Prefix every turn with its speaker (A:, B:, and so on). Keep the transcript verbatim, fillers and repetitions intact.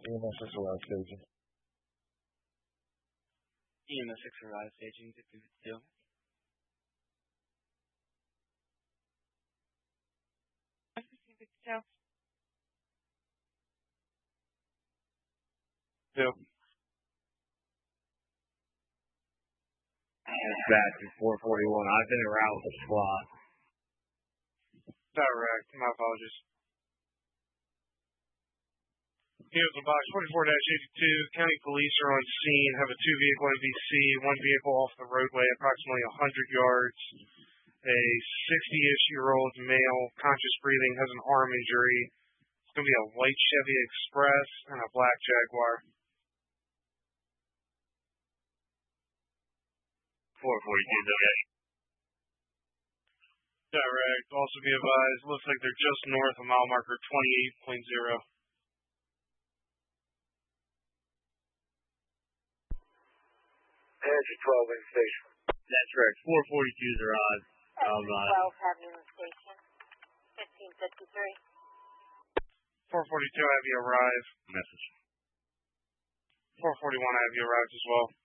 A: E M S six arrived staging.
B: E M S six arrived staging, fifty fifty-two. fifty fifty-two.
C: Two.
D: That's back to four forty-one. I've been around with the squad.
C: Direct. My apologies. Here's the box forty-four eighty-two. County police are on scene. Have a two-vehicle M V C, one vehicle off the roadway, approximately one hundred yards. A sixty-ish-year-old male, conscious breathing, has an arm injury. It's going to be a white Chevy Express and a black Jaguar.
D: four forty-two, okay.
C: Direct. Also be advised, looks like they're just north of mile marker twenty-eight point zero.
A: Edge twelve in station.
D: That's correct. four forty-two's arrived.
E: Um, twelve have you in station. fifteen fifty-three.
C: four forty-two have you arrived.
D: Message.
C: four forty-one have you arrived as well.